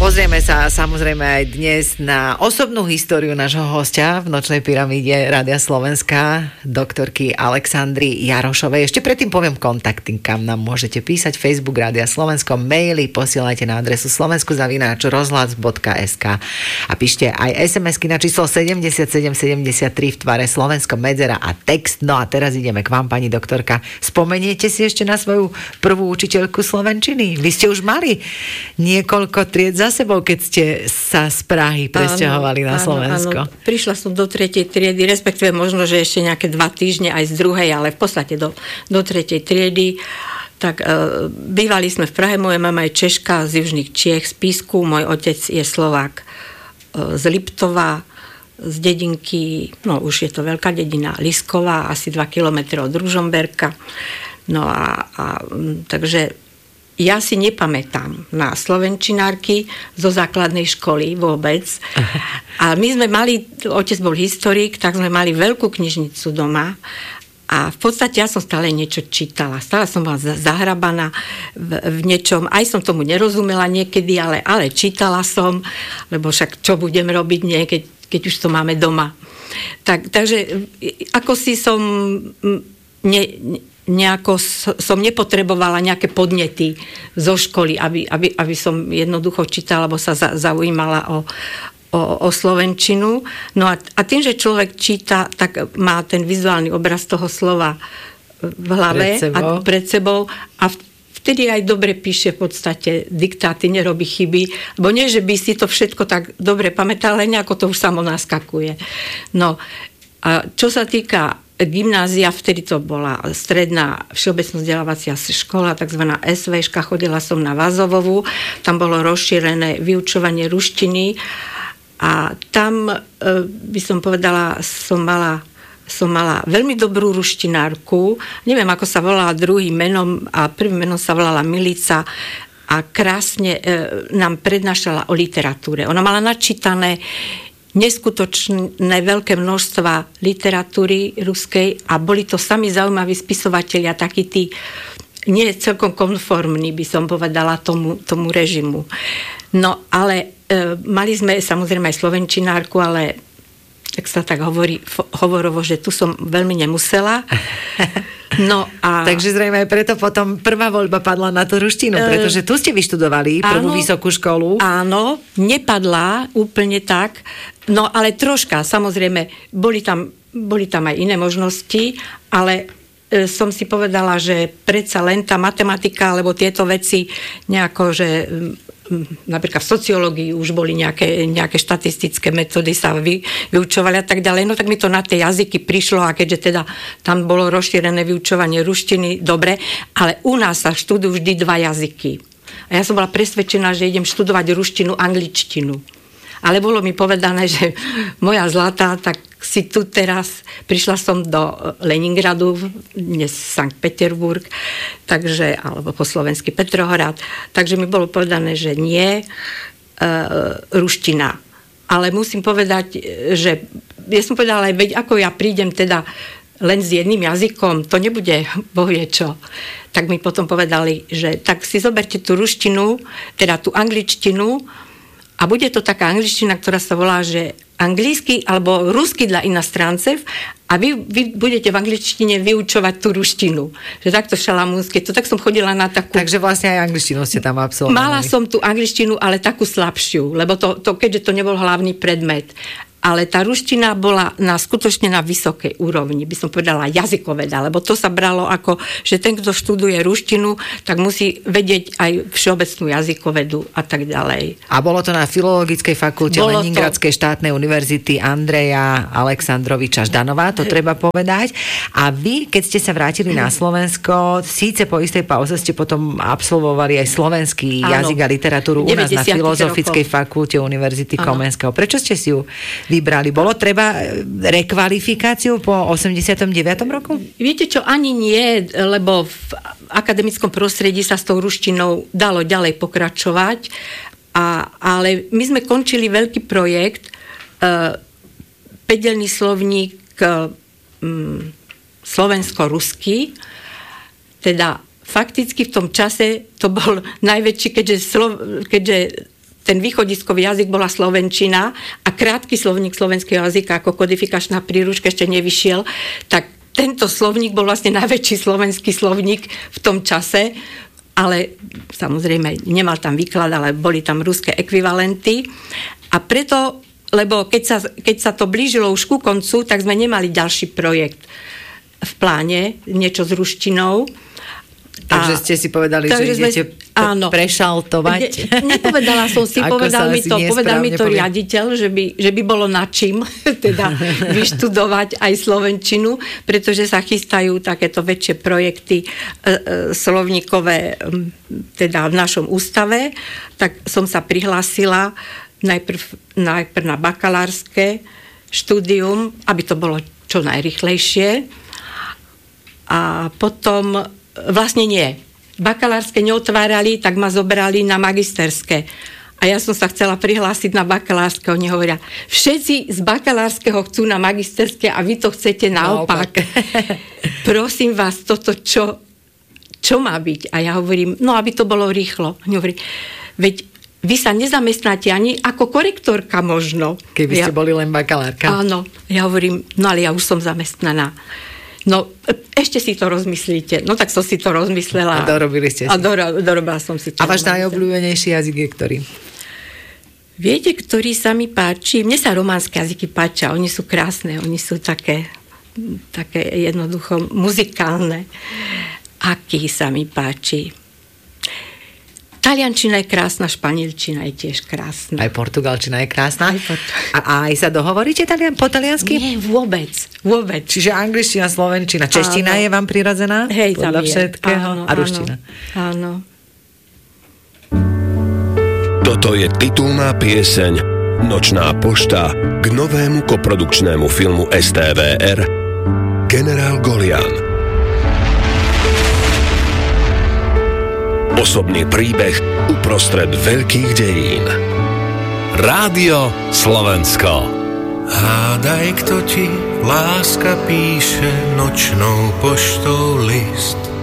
Pozrieme sa samozrejme aj dnes na osobnú históriu nášho hostia v Nočnej pyramíde Rádia Slovenska, doktorky Alexandry Jarošovej. Ešte predtým poviem kontakty, kam nám môžete písať: Facebook Rádia Slovensko, maily posielajte na adresu slovensku@rozhlas.sk a píšte aj SMS-ky na číslo 7773 v tvare Slovensko medzera a text. No a teraz ideme k vám, pani doktorka. Spomeniete si ešte na svoju prvú učiteľku slovenčiny? Vy ste už mali niekoľko tried za sebou, keď ste sa z Prahy presťahovali na Slovensko. Áno. Prišla som do 3. triedy, respektíve možno, že ešte nejaké 2 týždne aj z 2., ale v podstate do 3. triedy. Tak bývali sme v Prahe, moja mama je Češka z južných Čiech, z Písku, môj otec je Slovák z Liptova, z dedinky, no už je to veľká dedina, Lisková, asi 2 kilometre od Ružomberka. No a takže ja si nepamätám na slovenčinárky zo základnej školy vôbec. A my sme mali, otec bol historik, tak sme mali veľkú knižnicu doma a v podstate ja som stále niečo čítala. Stále som bola zahrabaná v niečom. Aj som tomu nerozumela niekedy, ale čítala som, lebo však čo budem robiť keď už to máme doma. Takže ako si som nejako som nepotrebovala nejaké podnety zo školy, aby som jednoducho čítala, alebo sa zaujímala o slovenčinu. No a tým, že človek číta, tak má ten vizuálny obraz toho slova v hlave pred sebou a vtedy aj dobre píše v podstate diktáty, nerobí chyby, bo nie, že by si to všetko tak dobre pamätal, ale nejako to už samo naskakuje. No a čo sa týka gymnázia, vtedy to bola stredná všeobecná vzdelávacia škola, takzvaná SVŠka, chodila som na Vazovovú, tam bolo rozšírené vyučovanie ruštiny a tam by som povedala, som mala veľmi dobrú ruštinárku, neviem ako sa volala druhým menom a prvým menom sa volala Milica a krásne nám prednášala o literatúre. Ona mala načítané neskutočné veľké množstva literatúry ruskej a boli to sami zaujímaví spisovatelia, takí tí nie celkom konformní, by som povedala, tomu režimu. No, ale mali sme samozrejme aj slovenčinárku, ale tak sa tak hovorí hovorovo, že tu som veľmi nemusela. No a takže zrejme aj preto potom prvá voľba padla na tú ruštinu, pretože tu ste vyštudovali prvú vysokú školu. Áno, nepadla úplne tak, no ale troška, samozrejme, boli tam aj iné možnosti, ale som si povedala, že predsa len tá matematika, alebo tieto veci nejako, že napríklad v sociológii už boli nejaké štatistické metódy sa vyučovali a tak ďalej, no tak mi to na tie jazyky prišlo a keďže teda tam bolo rozšírené vyučovanie ruštiny, dobre, ale u nás sa študujú vždy 2 jazyky. A ja som bola presvedčená, že idem študovať ruštinu, angličtinu. Ale bolo mi povedané, že moja zlatá, tak si tu teraz, prišla som do Leningradu, dnes Sankt Peterburg, takže, alebo po slovensky Petrohrad, takže mi bolo povedané, že nie, ruština. Ale musím povedať, že ja som povedala aj, veď ako ja prídem teda len s jedným jazykom, to nebude bohvie čo. Tak mi potom povedali, že tak si zoberte tú ruštinu, teda tú angličtinu, a bude to taká angličtina, ktorá sa volá, že anglický alebo rusky dla inostrancev a vy budete v angličtine vyučovať tú ruštinu. Že takto šalamúnske. To tak som chodila na takú... Takže vlastne aj angličtinu ste tam absolvovali. Mala som tú angličtinu, ale takú slabšiu, lebo to keďže to nebol hlavný predmet. Ale tá ruština bola skutočne na vysokej úrovni, by som povedala jazykoveda, lebo to sa bralo ako, že ten, kto študuje ruštinu, tak musí vedieť aj všeobecnú jazykovedu a tak ďalej. A bolo to na Filologickej fakulte Leningradskej štátnej univerzity Andreja Aleksandroviča Ždanova, to treba povedať. A vy, keď ste sa vrátili na Slovensko, síce po istej pauze ste potom absolvovali aj slovenský jazyk a literatúru u nás na Filozofickej fakulte Univerzity Komenského. Prečo ste si ju vybrali? Bolo treba rekvalifikáciu po 89. roku? Viete čo, ani nie, lebo v akademickom prostredí sa s tou ruštinou dalo ďalej pokračovať, ale my sme končili veľký projekt, 5-dielny slovník slovensko-ruský, teda fakticky v tom čase to bol najväčší, keďže ten východiskový jazyk bola slovenčina a krátky slovník slovenského jazyka ako kodifikačná príručka ešte nevyšiel, tak tento slovník bol vlastne najväčší slovenský slovník v tom čase, ale samozrejme nemal tam výklad, ale boli tam ruské ekvivalenty a preto, lebo keď sa to blížilo už ku koncu, tak sme nemali ďalší projekt v pláne, niečo s ruštinou. Takže ste si povedali, že idete prešaltovať. Nepovedala som si, povedal mi to riaditeľ, že by bolo na čím teda vyštudovať aj slovenčinu, pretože sa chystajú takéto väčšie projekty slovníkové teda v našom ústave, tak som sa prihlásila najprv na bakalárske štúdium, aby to bolo čo najrýchlejšie. A potom vlastne nie. Bakalárske neotvárali, tak ma zobrali na magisterské. A ja som sa chcela prihlásiť na bakalárske. Oni hovoria, všetci z bakalárskeho chcú na magisterské a vy to chcete naopak. Prosím vás, toto čo má byť? A ja hovorím, no aby to bolo rýchlo. Oni hovorí, veď vy sa nezamestnáte ani ako korektorka možno. Keby ste boli len bakalárka. Áno. Ja hovorím, no ale ja už som zamestnaná. No, ešte si to rozmyslíte. No tak som si to rozmyslela. A dorobili ste si. A dorobila som si to. A váš najobľúbenejší jazyk je ktorý? Viete, ktorý sa mi páči? Mne sa románske jazyky páčia. Oni sú krásne. Oni sú také jednoducho muzikálne. Aký sa mi páči? Taliančina je krásna, španielčina je tiež krásna. Aj portugalčina je krásna. A aj sa dohovoríte po taliansky? Nie, vôbec. Čiže angličtina, slovenčina, čeština je vám prirodzená? Hej, podľa všetkého? Áno, a ruština? Áno. Toto je titulná pieseň Nočná pošta k novému koprodukčnému filmu STVR Generál Golian. Osobný príbeh uprostred veľkých dejín. Rádio Slovensko. Hádaj, kto ti láska píše nočnou poštou list.